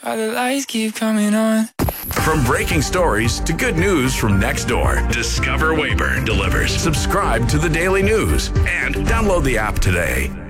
Why the lights keep coming on. From breaking stories to good news from next door, Discover Weyburn delivers. Subscribe to the Daily News and download the app today.